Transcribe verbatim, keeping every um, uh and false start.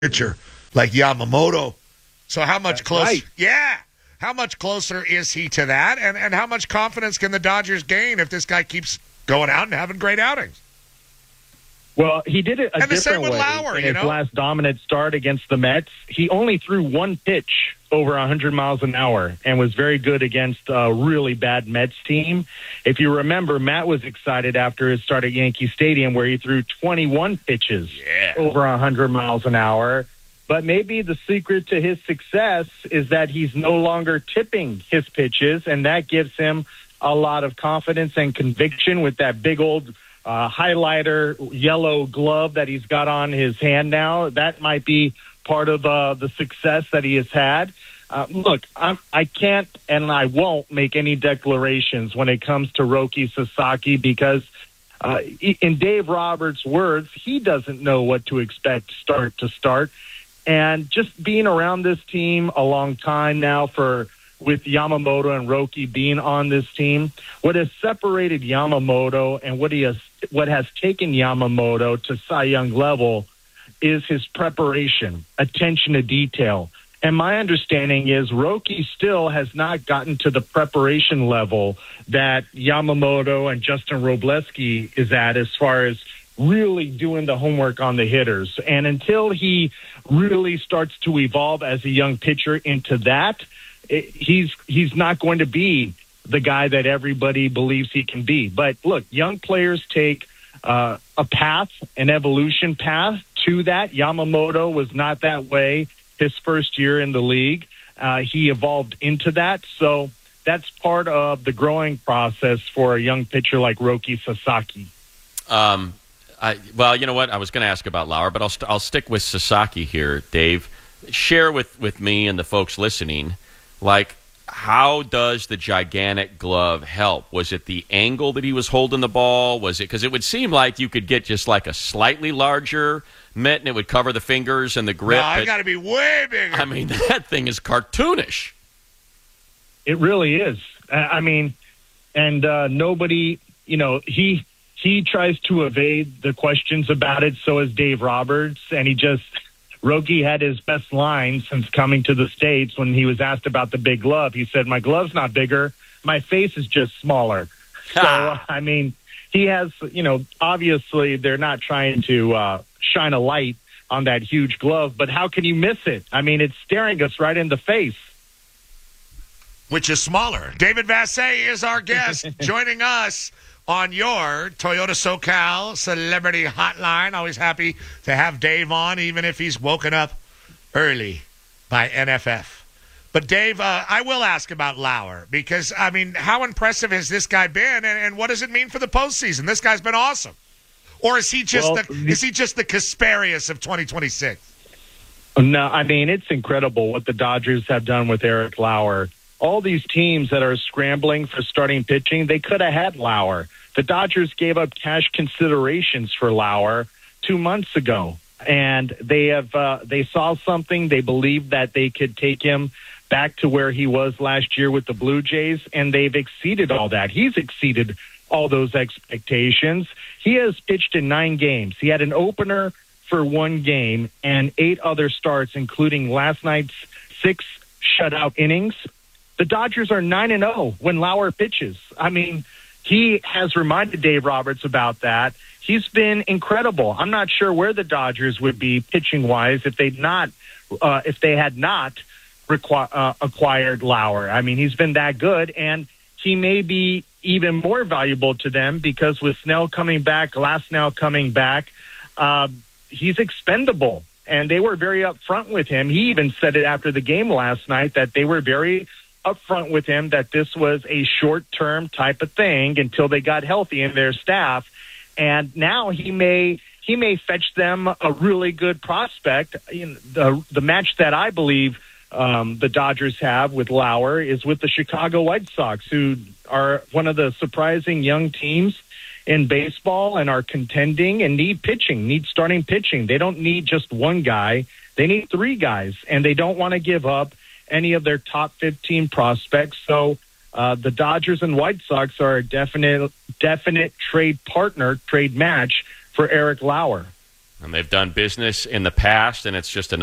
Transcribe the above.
pitcher like Yamamoto. So how much That's closer? right. Yeah. How much closer is he to that? And and how much confidence can the Dodgers gain if this guy keeps going out and having great outings? Well, he did it a And the same different with way Lauer, in you his know? last dominant start against the Mets. He only threw one pitch over one hundred miles an hour and was very good against a really bad Mets team. If you remember, Matt was excited after his start at Yankee Stadium where he threw twenty-one pitches Yeah. over one hundred miles an hour. But maybe the secret to his success is that he's no longer tipping his pitches, and that gives him a lot of confidence and conviction with that big old uh, highlighter yellow glove that he's got on his hand now. That might be part of uh, the success that he has had. Uh, look, I'm, I can't and I won't make any declarations when it comes to Roki Sasaki because uh, in Dave Roberts' words, he doesn't know what to expect start to start. And just being around this team a long time now for with Yamamoto and Roki being on this team, what has separated Yamamoto and what he has what has taken Yamamoto to Cy Young level is his preparation, attention to detail. And my understanding is Roki still has not gotten to the preparation level that Yamamoto and Justin Robleski is at as far as really doing the homework on the hitters. And until he really starts to evolve as a young pitcher into that, it, he's he's not going to be the guy that everybody believes he can be. But look, young players take uh, a path, an evolution path to that. Yamamoto was not that way his first year in the league. Uh, he evolved into that. So that's part of the growing process for a young pitcher like Roki Sasaki. Um, I, well, you know what? I was going to ask about Lauer, but I'll st- I'll stick with Sasaki here, Dave. Share with, with me and the folks listening, like, how does the gigantic glove help? Was it the angle that he was holding the ball? Was it because it would seem like you could get just like a slightly larger mitt and it would cover the fingers and the grip? No, I got to be way bigger. I mean, that thing is cartoonish. It really is. I mean, and uh, nobody, you know, he he tries to evade the questions about it. So is Dave Roberts, and he just. Roki had his best line since coming to the States when he was asked about the big glove. He said, my glove's not bigger. My face is just smaller. So, I mean, he has, you know, obviously they're not trying to uh, shine a light on that huge glove, but how can you miss it? I mean, it's staring us right in the face. Which is smaller. David Vassay is our guest, joining us on your Toyota SoCal Celebrity Hotline. Always happy to have Dave on, even if he's woken up early by N F F. But, Dave, uh, I will ask about Lauer because, I mean, how impressive has this guy been, and, and what does it mean for the postseason? This guy's been awesome. Or is he just well, the is he just the Kasparius of twenty twenty-six? No, I mean, it's incredible what the Dodgers have done with Eric Lauer. All these teams that are scrambling for starting pitching, they could have had Lauer. The Dodgers gave up cash considerations for Lauer two months ago, and they have uh, they saw something. They believed that they could take him back to where he was last year with the Blue Jays, and they've exceeded all that. He's exceeded all those expectations. He has pitched in nine games. He had an opener for one game and eight other starts, including last night's six shutout innings. The Dodgers are nine and oh when Lauer pitches. I mean, he has reminded Dave Roberts about that. He's been incredible. I'm not sure where the Dodgers would be pitching wise if they'd not, uh, if they had not requ- uh, acquired Lauer. I mean, he's been that good, and he may be even more valuable to them because with Snell coming back, last Snell coming back, uh, he's expendable. And they were very upfront with him. He even said it after the game last night that they were very upfront with him that this was a short-term type of thing until they got healthy in their staff. And now he may he may fetch them a really good prospect. You know, the the match that I believe um, the Dodgers have with Lauer is with the Chicago White Sox, who are one of the surprising young teams in baseball and are contending and need pitching, need starting pitching. They don't need just one guy. They need three guys, and they don't want to give up any of their top fifteen prospects. So uh, the Dodgers and White Sox are a definite, definite trade partner, trade match for Eric Lauer. And they've done business in the past, and it's just a